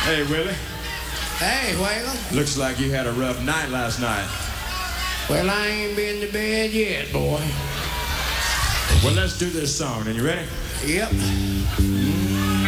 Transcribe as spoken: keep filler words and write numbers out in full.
Hey, Willie. Hey, Whaler. Looks like you had a rough night last night. Well, I ain't been to bed yet, boy. Well, let's do this song. Are you ready? Yep.